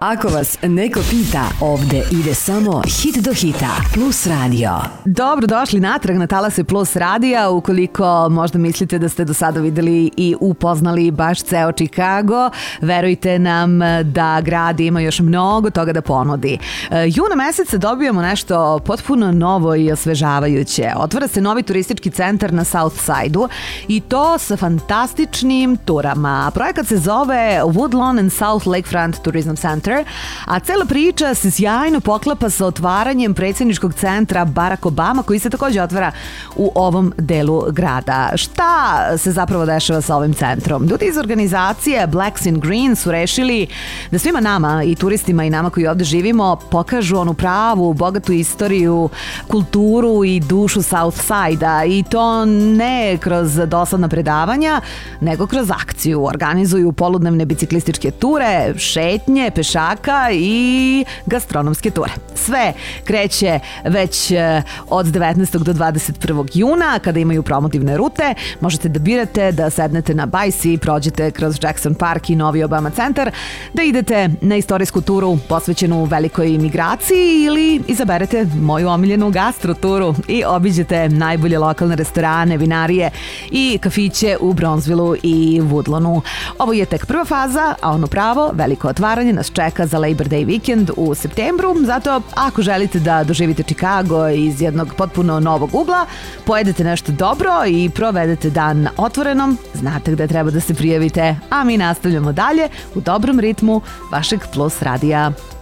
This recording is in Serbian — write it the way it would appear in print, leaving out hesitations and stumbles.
Ako vas neko pita, ovde ide samo hit do hita. Plus radio. Dobro došli natrag na Talase Plus radija. Ukoliko možda mislite da ste do sada videli i upoznali baš ceo Chicago, verujte nam da grad ima još mnogo toga da ponudi. Juna meseca dobijamo nešto potpuno novo i osvežavajuće. Otvara se novi turistički centar na South Side-u i to sa fantastičnim turama. Projekat se zove Woodlawn and South Lakefront Tourism Center, a cela priča se sjajno poklapa sa otvaranjem predsjedničkog centra Barack Obama, koji se također otvara u ovom delu grada. Šta se zapravo dešava sa ovim centrom? Ljudi iz organizacije Blacks in Green su rešili da svima nama, i turistima i nama koji ovdje živimo, pokažu onu pravu, bogatu istoriju, kulturu i dušu South Side-a, i to ne kroz dosadna predavanja, nego kroz akciju. Organizuju poludnevne biciklističke ture, šetnje, pešaka i gastronomske ture. Sve kreće već od 19. do 21. juna, kada imaju promotivne rute. Možete da birate da sednete na bajsi, prođete kroz Jackson Park i Novi Obama centar, da idete na istorijsku turu posvećenu velikoj migraciji ili izaberete moju omiljenu gastro turu i obiđete najbolje lokalne restorane, vinarije i kafiće u Bronzevilleu i Woodlawnu. Ovo je tek prva faza, a ono pravo, veliko otvaranje nas čeka za Labor Day vikend u septembru. Zato ako želite da doživite Chicago iz jednog potpuno novog ugla, pojedete nešto dobro i provedete dan otvorenom, znate gde treba da se prijavite, a mi nastavljamo dalje u dobrom ritmu vašeg Plus radija.